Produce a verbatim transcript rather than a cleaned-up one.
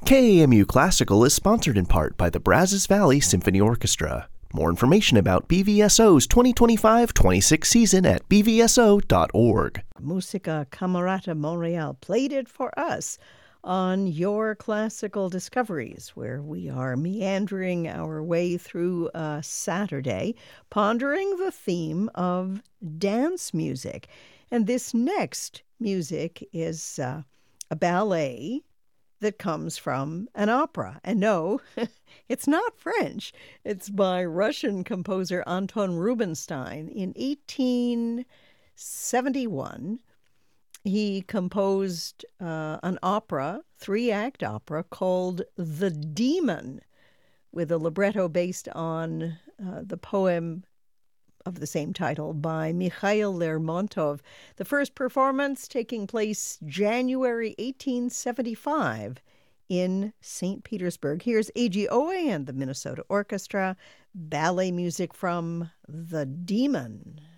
K A M U Classical is sponsored in part by the Brazos Valley Symphony Orchestra. More information about B V S O's twenty twenty-five twenty-six season at b v s o dot org. Musica Camerata Montreal played it for us on Your Classical Discoveries, where we are meandering our way through a Saturday, pondering the theme of dance music. And this next music is uh, a ballet that comes from an opera. And no, it's not French. It's by Russian composer Anton Rubinstein. In eighteen seventy-one, he composed uh, an opera, three-act opera, called The Demon, with a libretto based on uh, the poem of the same title by Mikhail Lermontov. The first performance taking place January eighteen seventy-five in Saint Petersburg. Here's A G O A and the Minnesota Orchestra, ballet music from The Demon.